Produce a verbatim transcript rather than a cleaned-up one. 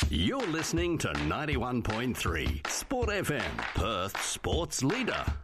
You're listening to ninety-one point three Sport F M, Perth's sports leader.